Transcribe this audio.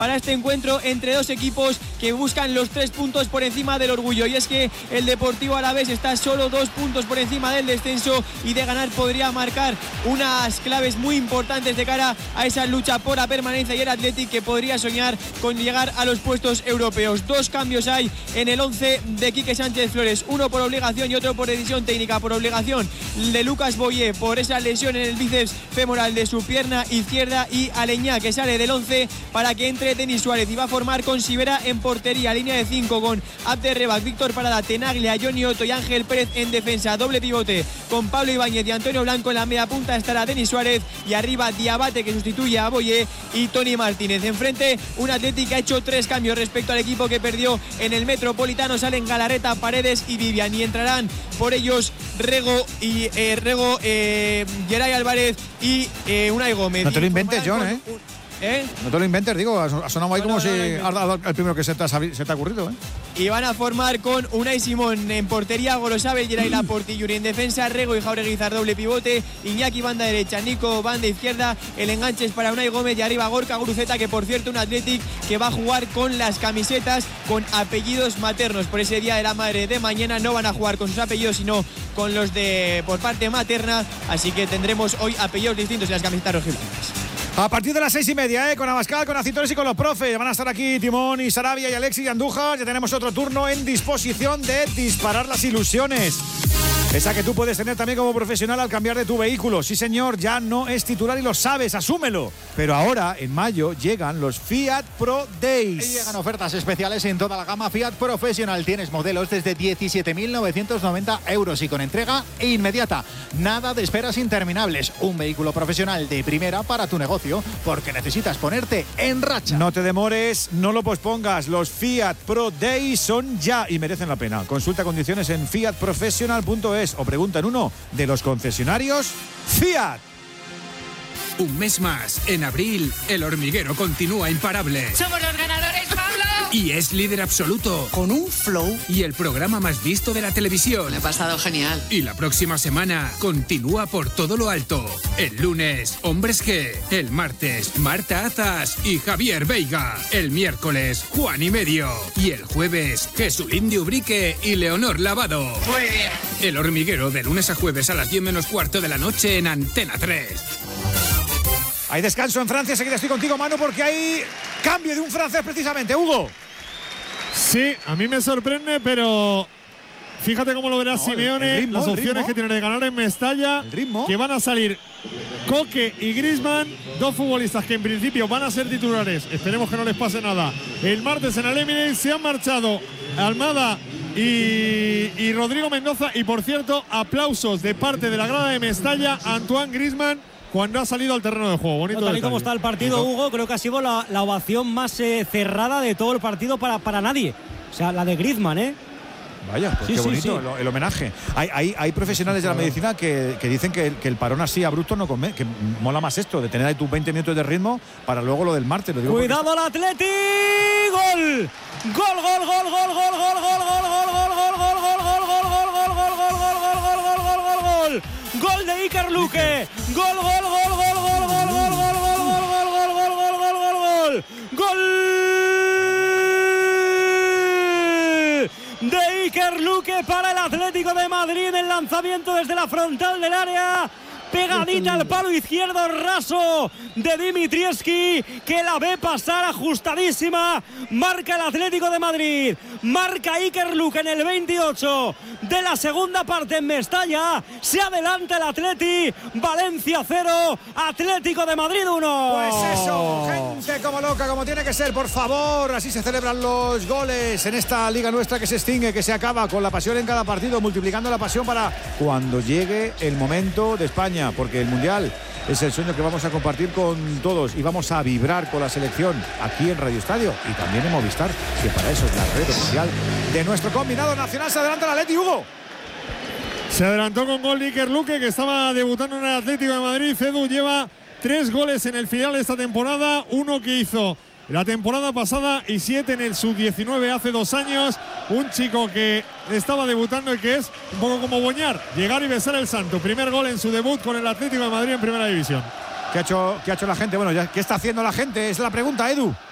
para este encuentro entre dos equipos que buscan los 3 puntos por encima del orgullo. Y es que el Deportivo Alavés está solo 2 puntos por encima del descenso y de ganar podría marcar unas claves muy importantes de cara a esa lucha por la permanencia, y el Athletic que podría soñar con llegar a los puestos europeos. 2 cambios hay en el 11 de Quique Sánchez Flores, uno por obligación y otro por decisión técnica. Por obligación de Lucas Boyé por esa lesión en el bíceps femoral de su pierna izquierda, y Aleñá, que sale del 11 para que entre Denis Suárez, y va a formar con Sivera en portería, línea de 5 con Abderrebak, Víctor Parada, Tenaglia, Johnny Otto y Ángel Pérez en defensa, doble pivote con Pablo Ibáñez y Antonio Blanco. En la media punta estará Denis Suárez y arriba Diabate, que sustituye a Boyé, y Tony Martínez. Enfrente un Athletic que ha hecho 3 cambios respecto al equipo que perdió en el Metropolitano. Salen Galarreta, Paredes y Vivian, y entrarán por ellos Rego, Geray Álvarez y Unai Gómez. No te lo inventes, John, No te lo inventes, digo, ha sonado ahí como si el primero que se te ha ocurrido, Y van a formar con Unai Simón en portería, Gorosabel, Geray Laporte y Yuri en defensa, Rego y Jaureguizar doble pivote, Iñaki banda derecha, Nico banda izquierda, el enganche es para Unai Gómez y arriba Gorka Guruceta, que por cierto un Athletic que va a jugar con las camisetas con apellidos maternos. Por ese Día de la Madre de mañana no van a jugar con sus apellidos, sino con los de por parte materna, así que tendremos hoy apellidos distintos en las camisetas rojiblancas. A partir de las 6:30, con Abascal, con Acitores y con los profes. Van a estar aquí Timón y Sarabia y Alexis y Andújar. Ya tenemos otro turno en disposición de disparar las ilusiones. Esa que tú puedes tener también como profesional al cambiar de tu vehículo. Sí, señor, ya no es titular y lo sabes, asúmelo. Pero ahora, en mayo, llegan los Fiat Pro Days. Y llegan ofertas especiales en toda la gama Fiat Professional. Tienes modelos desde 17.990 euros y con entrega inmediata. Nada de esperas interminables. Un vehículo profesional de primera para tu negocio, porque necesitas ponerte en racha. No te demores, no lo pospongas. Los Fiat Pro Days son ya y merecen la pena. Consulta condiciones en fiatprofessional.es o pregunta en uno de los concesionarios Fiat. Un mes más, en abril, El Hormiguero continúa imparable. ¡Somos los ganadores, Pablo! Y es líder absoluto. Con un flow. Y el programa más visto de la televisión. Me he pasado genial. Y la próxima semana continúa por todo lo alto. El lunes, Hombres G. El martes, Marta Azas y Javier Veiga. El miércoles, Juan y Medio. Y el jueves, Jesulín de Ubrique y Leonor Lavado. Muy bien. El Hormiguero, de lunes a jueves a las 10 menos cuarto de la noche en Antena 3. Hay descanso en Francia, seguida estoy contigo, Manu, porque hay cambio de un francés precisamente, Hugo. Sí, a mí me sorprende, pero fíjate cómo lo verá Simeone, las opciones que tiene de ganar en Mestalla, que van a salir Coque y Griezmann, dos futbolistas que en principio van a ser titulares, esperemos que no les pase nada. El martes en el Emirates se han marchado Almada y Rodrigo Mendoza, y por cierto, aplausos de parte de la grada de Mestalla a Antoine Griezmann cuando ha salido al terreno de juego. Bonito. Tal y como está el partido, Hugo, creo que ha sido la ovación más cerrada de todo el partido para nadie. O sea, la de Griezmann, Vaya, pues qué bonito el homenaje. Hay profesionales de la medicina que dicen que el parón así abrupto no come, que mola más esto, de tener ahí tus 20 minutos de ritmo para luego lo del martes. Lo digo. ¡Cuidado al Atleti! ¡Gol! ¡Gol, gol, gol, gol, gol, gol, gol, gol, gol, gol, gol, gol, gol, gol, gol, gol! ¡Gol de Iker Luque! ¡Gol, gol, gol, gol, gol, gol, gol, gol, gol, gol, gol, gol! De Iker Luque para el Atlético de Madrid. El lanzamiento desde la frontal del área, pegadita al palo izquierdo raso de Dimitrievski, que la ve pasar ajustadísima. Marca el Atlético de Madrid, marca Iker Luque en el 28 de la segunda parte en Mestalla. Se adelanta el Atleti. Valencia 0, Atlético de Madrid 1. Pues eso, gente como loca, como tiene que ser, por favor. Así se celebran los goles en esta liga nuestra que se extingue, que se acaba, con la pasión en cada partido, multiplicando la pasión para cuando llegue el momento de España, porque el Mundial es el sueño que vamos a compartir con todos y vamos a vibrar con la selección aquí en Radio Estadio y también en Movistar, que para eso es la red oficial de nuestro combinado nacional. Se adelanta el Atleti, Hugo. Se adelantó con gol de Iker Luque, que estaba debutando en el Atlético de Madrid. Edu lleva 3 goles en el final de esta temporada, uno que hizo la temporada pasada y 7 en el sub-19 hace 2 años. Un chico que estaba debutando y que es un poco como Boñar, llegar y besar el santo. Primer gol en su debut con el Atlético de Madrid en Primera División. ¿Qué ha hecho la gente? Bueno, ¿qué está haciendo la gente? Es la pregunta, Edu.